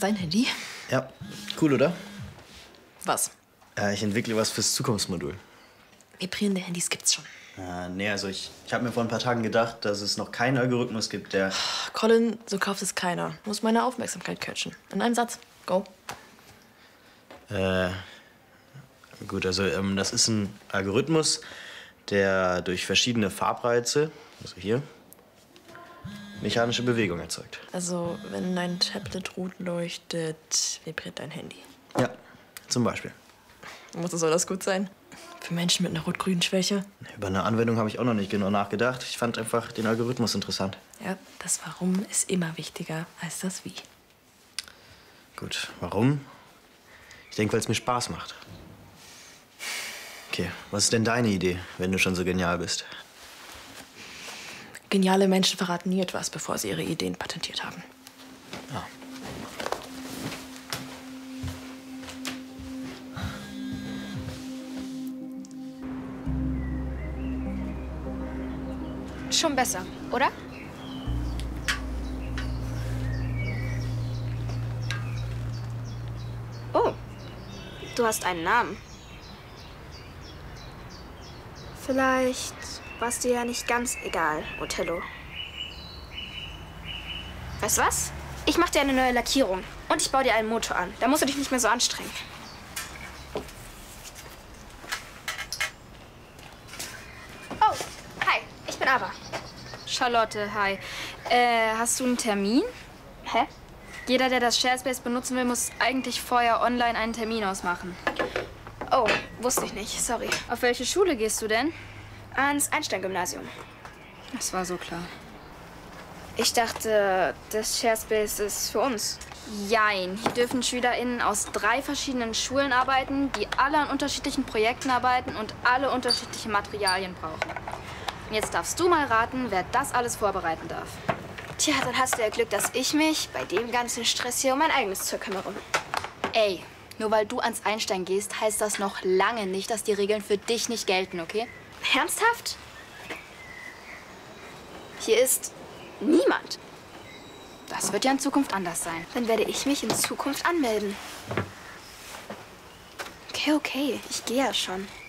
dein Handy? Ja, cool, oder? Was? Ich entwickle was fürs Zukunftsmodul. Vibrierende Handys gibt's schon. Nee, also ich habe mir vor ein paar Tagen gedacht, dass es noch keinen Algorithmus gibt, der... Colin, so kauft es keiner. Muss meine Aufmerksamkeit catchen. In einem Satz. Go. Gut, also das ist ein Algorithmus, der durch verschiedene Farbreize, also hier, mechanische Bewegung erzeugt. Also, wenn dein Tablet rot leuchtet, vibriert dein Handy. Ja, zum Beispiel. Soll das gut sein? Für Menschen mit einer rot-grünen Schwäche? Über eine Anwendung habe ich auch noch nicht genau nachgedacht. Ich fand einfach den Algorithmus interessant. Ja, das Warum ist immer wichtiger als das Wie. Gut, warum? Ich denke, weil es mir Spaß macht. Okay, was ist denn deine Idee, wenn du schon so genial bist? Geniale Menschen verraten nie etwas, bevor sie ihre Ideen patentiert haben. Ja. Schon besser, oder? Oh, du hast einen Namen. Vielleicht war es dir ja nicht ganz egal, Othello. Weißt du was? Ich mach dir eine neue Lackierung und ich baue dir einen Motor an. Da musst du dich nicht mehr so anstrengen. Oh, hi, ich bin Ava. Charlotte, hi. Hast du einen Termin? Hä? Jeder, der das ShareSpace benutzen will, muss eigentlich vorher online einen Termin ausmachen. Oh, wusste ich nicht, sorry. Auf welche Schule gehst du denn? Ans Einstein-Gymnasium. Das war so klar. Ich dachte, das ShareSpace ist für uns. Jein. Hier dürfen SchülerInnen aus 3 verschiedenen Schulen arbeiten, die alle an unterschiedlichen Projekten arbeiten und alle unterschiedliche Materialien brauchen. Und jetzt darfst du mal raten, wer das alles vorbereiten darf. Tja, dann hast du ja Glück, dass ich mich bei dem ganzen Stress hier um mein eigenes Zeug kümmere. Ey, nur weil du ans Einstein gehst, heißt das noch lange nicht, dass die Regeln für dich nicht gelten, okay? Ernsthaft? Hier ist niemand. Das wird ja in Zukunft anders sein. Dann werde ich mich in Zukunft anmelden. Okay, ich gehe ja schon.